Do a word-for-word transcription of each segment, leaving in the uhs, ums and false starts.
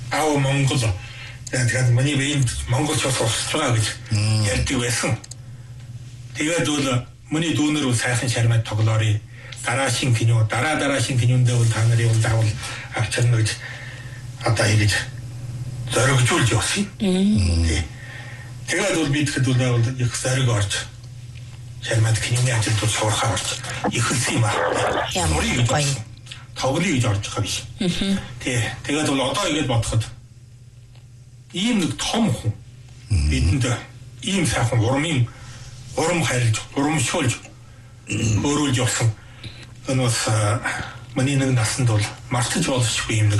аав Монгол тэгээд миний биед Монголч бас урсж байгаа гэж ярьдаг байсан. Тэгээд бол миний дүүнэр бол сайхан шармад тоглоорой. Дараашин кино, дараа дараашин кинонд бол та нарын бол заавал авчирна гэж одоо ингэж зоригжуулж явсан. Тэгээд бол бид хэд бол их зориг орж шармад киноны ажилд суурхаа орж ихэлсэн юм аа. Ямар гоё. Тоглоё гэж орж байгаа биш. Тий. Тэгээд бол одоо ингэж бодоход ийм нэг том хүн бидэнд ийм сайхан урмын урам хайрлж, урамшуулж өөрүүлж явсан. Өнөөс миний нэг насанд бол мартаж болшгүй юм нэг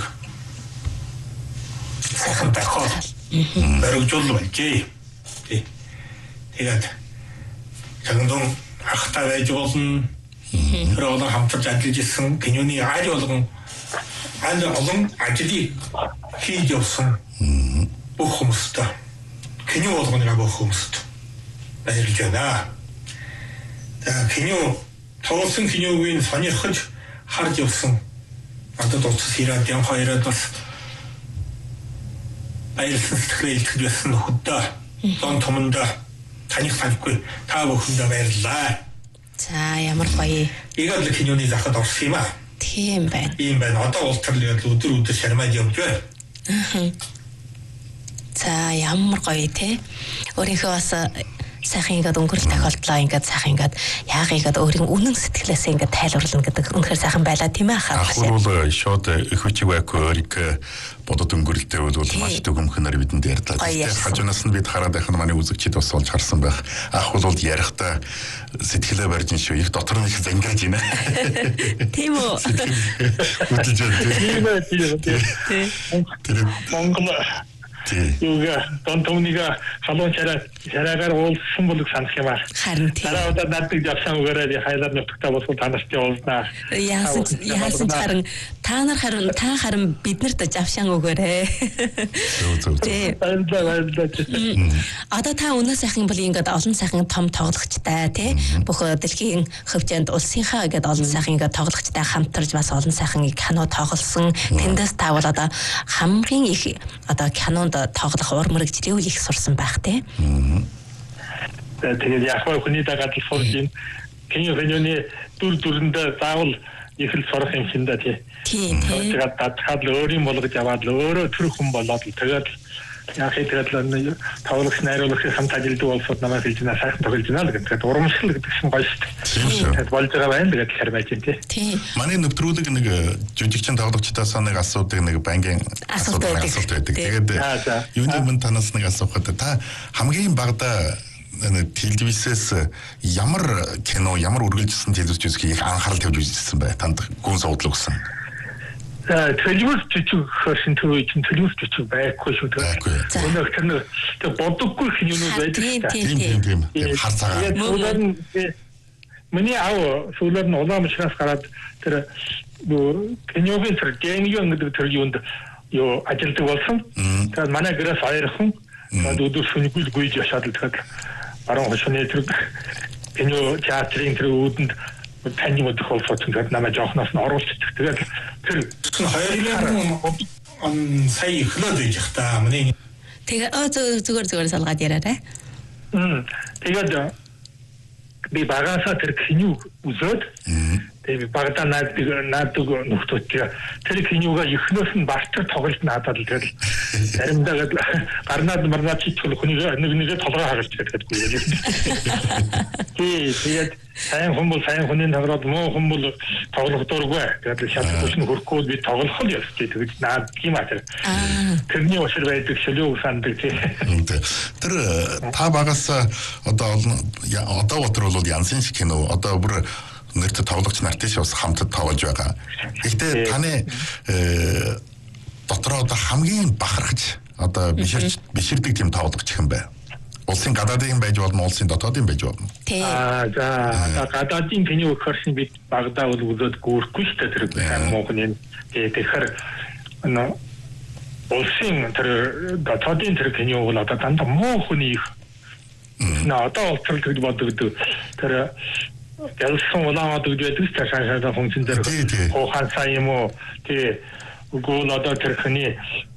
сайхан тахал баригжуул байжээ. Тий. Тэгээд чанган ахтай байж болно. Тэр олон хамтарч ажиллаж ирсэн киноны ари болгон ари олон ажлыг хийж явсан бүх хүмүүстээ кино болгоны бүх хүмүүст баярлж байна. Тэгээд кино тоглосон киногийн сонирхож харж явсан надад уцс ирээд юм хоёроо бас баярлсан сэтгэлээ илтгэж байсан нөхөдөө зон томондоо таних таньгүй та бүхэндээ баярлалаа. За ямар гоё. Игээд л киноны захад орсон юм аа. Тийм байна. Ийм байна. Одоо ултарлаад өдөр өдөр шармаад явж байна. Аа. За ямар гоё те. Өөрийнхөө бас сайхан ингээд өнгөрөл тохиолдлоо ингээд сайхан ингээд яах ингээд өөрийн үнэн сэтгэлээсээ ингээд тайлбарлана гэдэг үнэхээр сайхан байлаа тийм ээ хаа. Ахвал шууд их хүчиг өөрийг бодод өнгөрөлтэй бол маш төгөмхнөр бидэнд ярьдаг. Хажуунаас нь бид хараад байх нь манай үзэгчид бас олж харсан байх. Ахвал бол ярихдаа сэтгэлээ барьж ин шүү. Их дотор нь их зангирж байна. Тийм үү. Үтэлж байна. Тийм. Монгол юуга тонтомнига халуун чараа чараагаар уулсан болог санах юм аа. Харин тийм. Дараа удаа надад явсан үгээрээ хайлаар нутагтаа болсон танаас явуулнаа. Яасан яасан харин та нар харин та харин биднэрт завшаан өгөөрэй. Одоо та өнөө сайхан бол ингээд олон сайхан том тоглогчтай тий бүх дэлхийн хөвчөнд улсынхаа ингээд олон сайхан ингээд тоглогчтай хамтарж бас олон сайхан кино тоглосон. Тэндээс та бол одоо хамгийн их одоо кинонд тоглох уур мөрөгжлийг их сурсан байх тий. Тэгээд яг хүний дагаад фордин кино киноны дүр дүрэндээ заавал их л сурах юм шиг да тий. Тийм тий. Тэгээд татхад л өөрийн болгож аваад л өөрөө тэр хүн болоод л тэгээд яг тэгээд л тоглох найруулах хамт ажилддаг болсод намайг хэлж байна сайхан тоглож байна л гэдэг. Урамшил гэдэг чинь гоё шүү дээ. Тэгээд болж байгаа байна тэгээд хармаач юм тий. Тий. Манай нэвтрүүлэг нэг жүжигчин тоглогчдоос нэг асуудаг нэг банкын асуудал байдаг. Тэгээд юуны мөн танаас нэг асуухад та хамгийн багада телевизээс ямар кино ямар үргэлжилсэн телевиз үзхийг анхаарал тавьж үзсэн бай. Танд гүн суудлаа өгсөн. Телевиз жүжиг хөрсөн төрөйч телевиз жүжиг байхгүй шүү дээ. Өнөөх тэр бодоггүй кинонууд байдаг. Тийм тийм тийм. Хар цагаан. Миний аав сүүлээр нь улаан мушраас гараад тэр киногийн тэр гэнгийн гэдэг тэр юунд юу ажилтдаг болсон. Тэгээд манай гэрээс хоёрхан өдөр шөнөгүй гүйж яшаад л тэгээд баруун хошны тэр кино театрын тэр үүдэнд таны модох болсон тэгээд намайг жоохноос нь оруулчихдаг. Тэгээд тэр хоёрын он сая ихлээд байж та миний тэгээ зүгээр зүгээр салгаад яраарай. Мм тэгээд би багасаа тэр кино үзээд тэгээд багада наад наад нөхдөд тэр кинога ихнөөс нь бартар тоглолт надад л тэгэл заримдаа гарнаад марнаад чичгэл хүний нэг нэгэ толгой хагарч гэдэг үгүй. Тэгээд сайн хүн бол сайн хүний тоглоод муу хүн бол тоглох дургүй. Тэгээд шалтгаалж нь хөрөхгүй би тоглох л ёстой. Тэгээд наад тийм аа тэр. Тэрний өсөр байдаг шөлөө сандаг тийм. Тэр та багаас одоо одоо өдөр бол янсын шиг кино одоо бүр нэрт тоглогч нартай бас хамтд тоглож байгаа. Гэхдээ таны дотроо одоо хамгийн бахархаж одоо биширч биширдэг тийм тоглогч хэм бай. Улсын гадаадын байж болно, улсын дотоодын байж болно. Аа за гадаадын кино хөрсөн бид багадаа бол үзээд гүрэхгүй шүү дээ тэр мөнгөний тэгэхээр нөө улсын тэр дотоодын тэр кино бол одоо дандаа муу хүний их наа одоо улсрал гэж боддог тэр ялсан улаанад гэж байдаг ч цаашаа функцэн дээр хоохан сайн юм уу тий гол одоо тэр хүний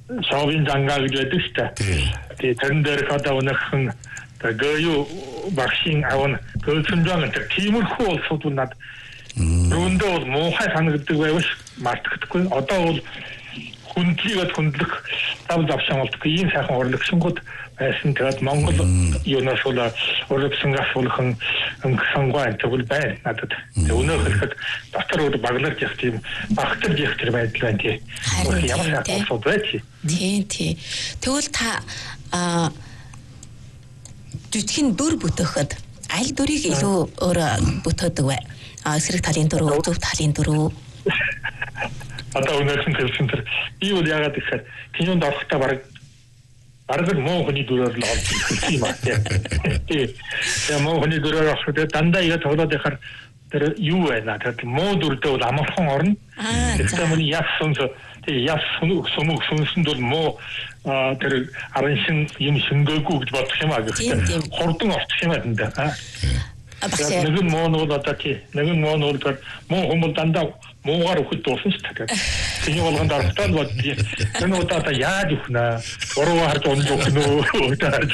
шоуын зангаа гэж байдаг шүү дээ. Тэгээ тэрэн дээр одоо өнөхөн гою багшийн авна гөлцөнжон тэр тиймэрхүү улсууд над рүүндээ бол муухай санагддаг байвал мартагдахгүй. Одоо бол хүндлийг хөндлөх тав завшаан болтгүй ийм сайхан урлагшингууд байсан. Тэгээд Монгол юунаас бол урлагшингаас болгон өнгөсөнгөө тэгвэл байна надад. Тэг өнөөх хэлэхэд дотор өөр баглаж явах тийм багтар явах тэр байдал байна тий. Ямар сайхан улсууд байж. Тий, тий. Тэгвэл та а жүжигний дүр бүтээхэд аль дүрийг илүү өөр бүтээдэг вэ? А эсрэг талын дүр, зөв талын дүр. Одоо өнөөсөн хэлсэн тэр би бол яагаад гэхээр кинонд орохдоо бараг бараг муу хүний дүрээр л олсон юм аа. Тий. Тэгээ муу хүний дүрээр орохдоо дандаа яа тоглоод яхаар тэр юу байна? Тэр муу дүрдээ бол амархан орно. Тэгэхээр мөн яасан тэгээ яасан сумг сүнсэнд бол муу тэр араншин юм шингээгүй гэж бодох юм аа. Гэхдээ хурдан орчих юм аа дандаа. Нэг нь муу нь бол одоо тий. Нэг нь муу нь бол муу хүмүүс дандаа муугаар өгөх дуусан шүү дээ. Тэний болгонд аргатай бол энэ удаа яаж өгнө? Уруу харж унж өгнө үү?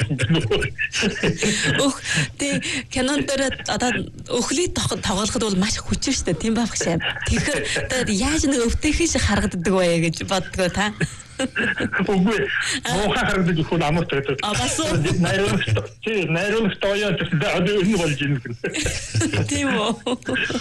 Өх тий кинон дээр одоо өхлийг тоглоход бол маш хүчтэй шүү дээ. Тийм байх шээ. Тэгэхээр яаж нэг өвтөхийн шиг харагддаг вэ гэж боддгоо та. Үгүй муухай харагдаж өгөх амар байдаг. А бас найруулагч тий найруулагч тоёо одоо энэ болж юм гэнэ. Тийм үү.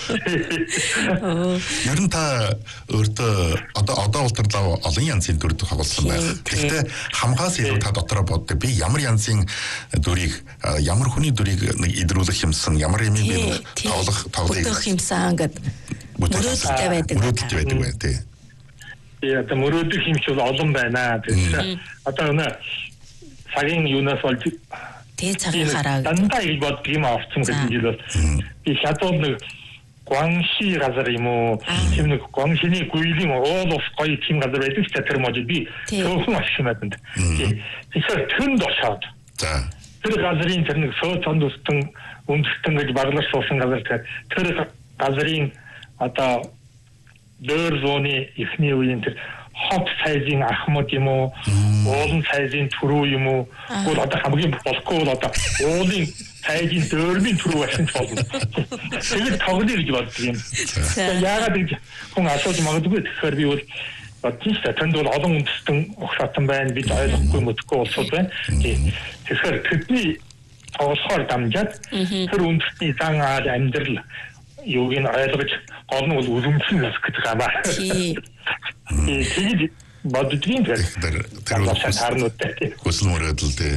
Ер нь та өөртөө одоо одоо ултрлаа олон янзын дүр тоглосон байх. Гэхдээ хамгаас илүү та дотроо боддог. Би ямар янзын дүрийг ямар хүний дүрийг нэг идрүүлэх юмсан, ямар юм би тоглох тоглох юмсан гэдэг мөрөөдөлтэй байдаг. Мөрөөдөлтэй байдаг бай тий. Я та мөрөөдөх юм шиг олон байна. Тэгэхээр одоо нэ цагийн юунаас болж тий цагийн хараа дандаа их бод юм авсан гэсэн жил бол би шатууд нэг Гуанши газар юм уу тийм нэг Гуаншины гүйлийн уул ус гоё тийм газар байдаг ч тэр мод би төөхөн ашигнаад байна. Тэгэхээр төнд очоод за тэр газрын тэр нэг сөө цонд устан үндэстэн гэж баглаж суусан газар тэр газрын одоо дөр зооны ихний үеийн тэр хот сайзын ахмад юм уу уулын сайзын түрүү юм уу бол одоо хамгийн болохгүй бол одоо уулын сайзын дөрвийн түрүү байсан ч болно. Тэгээд тоглоё гэж боддог юм. Яагаад гэж хүн асууж магадгүй тэгэхээр би бол бодчих та тэнд бол олон үндэстэн огсаатан байна бид ойлгохгүй мэдхгүй болсод байна. Тэгэхээр тэдний тоглохоор дамжаад тэр үндэстний зан аал амьдрал юуг нь ойлгож гол нь бол үлэмжлэн засах гэдэг юм аа. Тий. Тэгээд боддгийн тэр тэр хүсэл мөрөөдөл тий.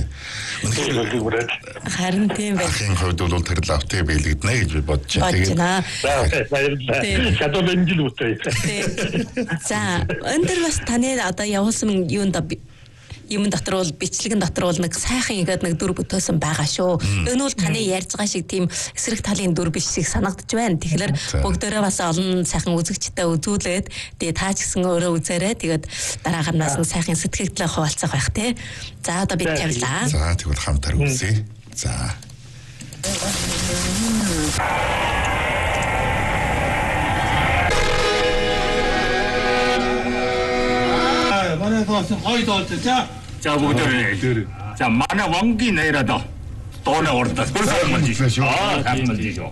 Харин тийм байх. Ахын хувьд бол тэр лавтай биелэгдэнэ гэж би бодож байна. Тэгээд шатол энжил үтэй. За, өндөр бас таны одоо явуулсан юунд юм дотор бол бичлэгэн дотор бол нэг сайхан игээд нэг дүр бүтээсэн байгаа шүү. Энэ бол таны ярьж байгаа шиг тийм эсрэг талын дүр биш шиг санагдаж байна. Тэгэхээр бүгдээрээ бас олон сайхан үзэгчтэй үзүүлээд тэгээ таа ч гэсэн өөрөө үзээрэй. Тэгээд дараагаар нь бас сайхан сэтгэлдээ хуваалцах байх тий. За одоо бид тавилаа. За тэгвэл хамтар үзье. За. 만에서 거의도 자, 자 보들. 자 만에 왕기 내라다. 돈에 오르다. 벌써 문제죠. 아, 다 문제죠.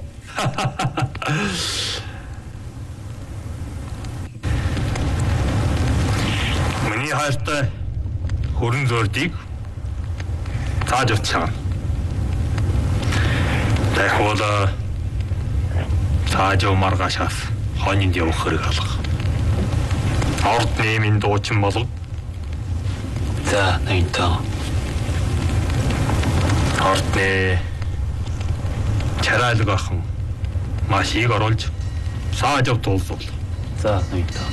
миний хайртай хөрөн зөрдийг тааж авчаа. Тэгвэл тааж маргашаас хоньнд явах хэрэг алга. Орд нэмийн дуучин болов. За, нэгтээ. Ордны чарайлаг ахан маш их оруулж сааж автуулсан. За, нэгтээ.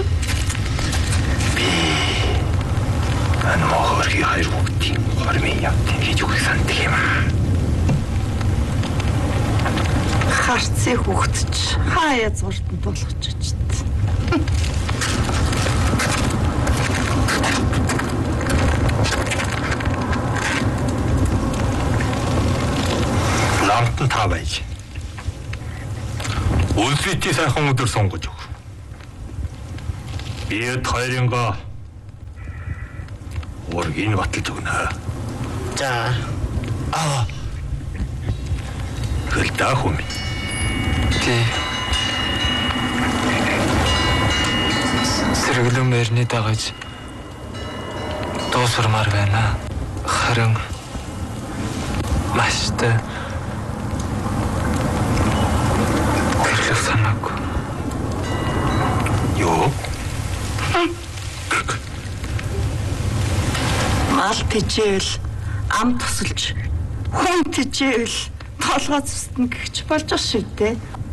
Би ан мохорги хайр бүгдийн хормын явтын гэж үгэй санддаг юм аа. Харцыг хөвгтч хаяа зуртанд болгож очт. Ламтан та байж. Үлзэти сайхан өдөр сонгож өг. Би хоёрынгаа Уурыг энэ баталж өгнө. За. Аа. Хөлдөө хүм. Тий. Сэргэлэн мэрний дагаж дуусармаар байна. Харин маштай гэрлэх санаагүй. Юу? Мал тижээл ам тусалж хүн тижээл толгой зүстэн гихч болж ш шүү дээ.